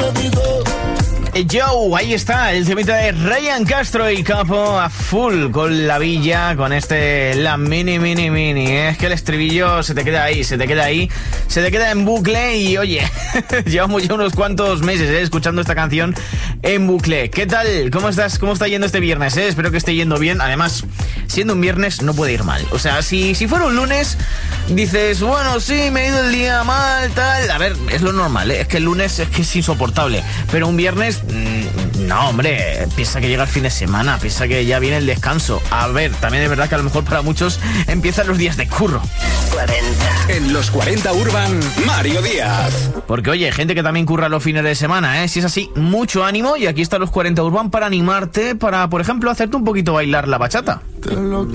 Joe, ahí está, el temita de Ryan Castro y Capo a full con la villa, con la mini. Es que el estribillo se te queda ahí, se te queda en bucle y oye, llevamos ya unos cuantos meses escuchando esta canción en bucle. ¿Qué tal? ¿Cómo estás? ¿Cómo está yendo este viernes? Espero que esté yendo bien. Además, siendo un viernes no puede ir mal. O sea, si fuera un lunes, dices, bueno, sí, me he ido el día mal, tal. A ver, es lo normal, ¿eh? Es que el lunes es insoportable. Pero un viernes, no, hombre, piensa que llega el fin de semana, piensa que ya viene el descanso. A ver, también es verdad que a lo mejor para muchos empiezan los días de curro. 40. En los 40 Urban, Mario Díaz. Porque oye, hay gente que también curra los fines de semana, ¿eh? Si es así, mucho ánimo. Y aquí están los 40 Urban para animarte, para, por ejemplo, hacerte un poquito bailar la bachata.